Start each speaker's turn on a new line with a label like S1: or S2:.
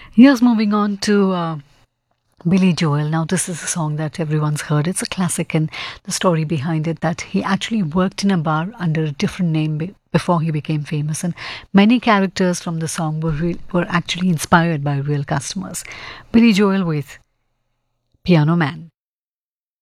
S1: Yes, moving on to Billy Joel. Now, this is a song that everyone's heard. It's a classic, and the story behind it that he actually worked in a bar under a different name before he became famous, and many characters from the song were actually inspired by real customers. Billy Joel with Piano Man.